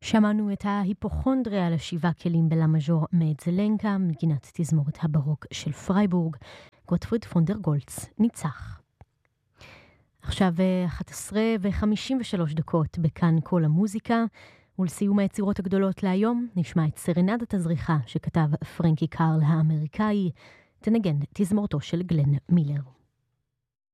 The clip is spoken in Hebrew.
שמענו את ההיפוכונדריה על 7 כלים בלה מז'ור מאת זלנקה, מגינת תזמורת הברוק של פרייבורג. גוטפריד פון דר גולץ ניצח. עכשיו 11:53 בכאן כל המוזיקה, ולסיום היצירות הגדולות להיום נשמע את סרנדת הזריחה שכתב פרנקי קארל האמריקאי, תנגן תזמורתו של גלן מילר.